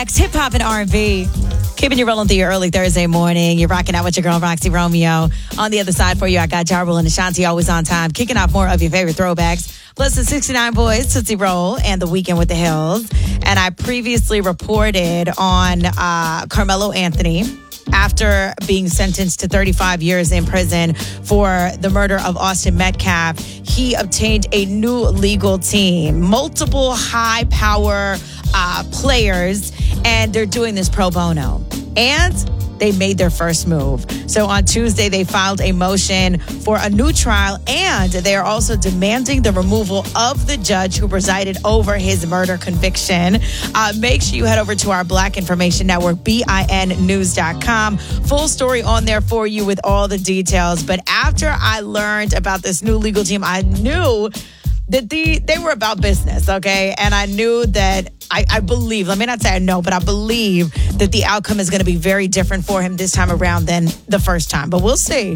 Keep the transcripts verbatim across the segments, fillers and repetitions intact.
Next, hip hop and R and B. Keeping you rolling through your early Thursday morning. You're rocking out with your girl, Roxy Romeo. On the other side for you, I got Ja Rule and Ashanti, always on time. Kicking off more of your favorite throwbacks. Plus the sixty-nine Boys, Tootsie Roll, and The Weekend with the Hills. And I previously reported on uh, Carmelo Anthony after being sentenced to thirty-five years in prison for the murder of Austin Metcalf. He obtained a new legal team, multiple high-power uh, players, and they're doing this pro bono. And they made their first move. So on Tuesday, they filed a motion for a new trial, and they are also demanding the removal of the judge who presided over his murder conviction. Uh, make sure you head over to our Black Information Network, B I N news dot com. Full story on there for you with all the details. But after I learned about this new legal team, I knew that the they were about business, okay? And I knew that, I, I believe, let me not say I know, but I believe that the outcome is going to be very different for him this time around than the first time. But we'll see.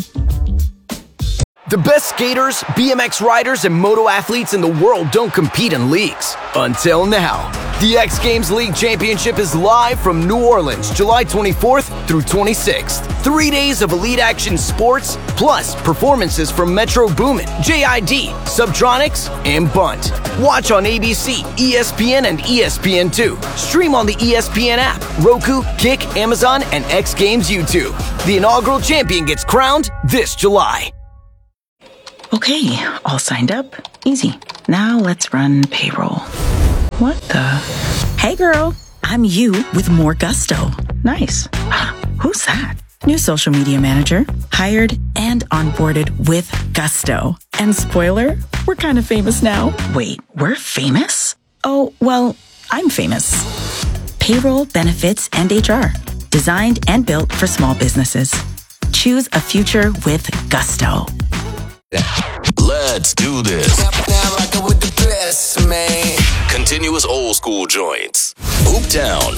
The best skaters, B M X riders, and moto athletes in the world don't compete in leagues. Until now. The X Games League Championship is live from New Orleans, July twenty-fourth through twenty-sixth. Three days of elite action sports, plus performances from Metro Boomin, J I D, Subtronics, and Bunt. Watch on A B C, E S P N, and E S P N two. Stream on the E S P N app, Roku, Kick, Amazon, and X Games YouTube. The inaugural champion gets crowned this July. Okay, all signed up. Easy. Now let's run payroll. What the? Hey girl, I'm you with more gusto. Nice. Who's that? New social media manager, hired and onboarded with gusto. And spoiler, we're kind of famous now. Wait, we're famous? Oh, well, I'm famous. Payroll, benefits, and H R. Designed and built for small businesses. Choose a future with gusto. Let's do this. Now I go with the best, man. Continuous old school joints. Hooptown